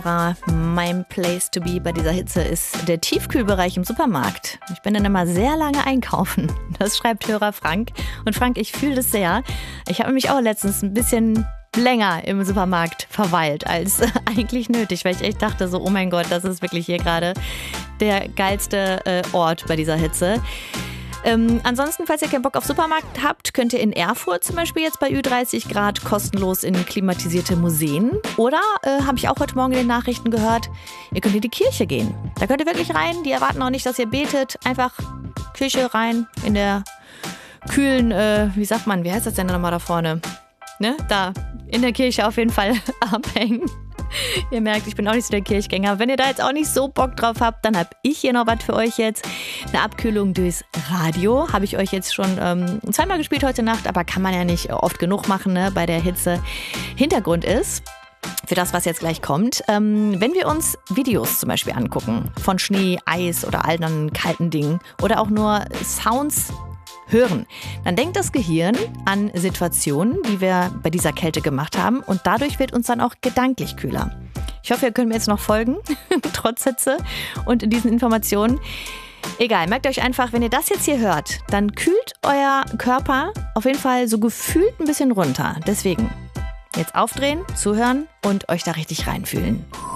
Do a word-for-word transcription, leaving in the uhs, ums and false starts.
War mein Place to be bei dieser Hitze ist der Tiefkühlbereich im Supermarkt. Ich bin dann immer sehr lange einkaufen. Das schreibt Hörer Frank. Und Frank, ich fühle das sehr. Ich habe nämlich auch letztens ein bisschen länger im Supermarkt verweilt als eigentlich nötig, weil ich echt dachte so, oh mein Gott, das ist wirklich hier gerade der geilste äh, Ort bei dieser Hitze. Ähm, ansonsten, falls ihr keinen Bock auf Supermarkt habt, könnt ihr in Erfurt zum Beispiel jetzt bei Ü dreißig Grad kostenlos in klimatisierte Museen. Oder, äh, habe ich auch heute Morgen in den Nachrichten gehört, ihr könnt in die Kirche gehen. Da könnt ihr wirklich rein, die erwarten auch nicht, dass ihr betet. Einfach Kirche rein, in der kühlen, äh, wie sagt man, wie heißt das denn nochmal da vorne? Ne? Da, in der Kirche auf jeden Fall abhängen. Ihr merkt, ich bin auch nicht so der Kirchgänger. Wenn ihr da jetzt auch nicht so Bock drauf habt, dann habe ich hier noch was für euch jetzt. Eine Abkühlung durchs Radio. Habe ich euch jetzt schon ähm, zweimal gespielt heute Nacht, aber kann man ja nicht oft genug machen, ne, bei der Hitze. Hintergrund ist, für das, was jetzt gleich kommt, ähm, wenn wir uns Videos zum Beispiel angucken von Schnee, Eis oder all anderen kalten Dingen oder auch nur Sounds hören, dann denkt das Gehirn an Situationen, die wir bei dieser Kälte gemacht haben und dadurch wird uns dann auch gedanklich kühler. Ich hoffe, ihr könnt mir jetzt noch folgen, trotz Hitze und diesen Informationen. Egal, merkt euch einfach, wenn ihr das jetzt hier hört, dann kühlt euer Körper auf jeden Fall so gefühlt ein bisschen runter. Deswegen jetzt aufdrehen, zuhören und euch da richtig reinfühlen.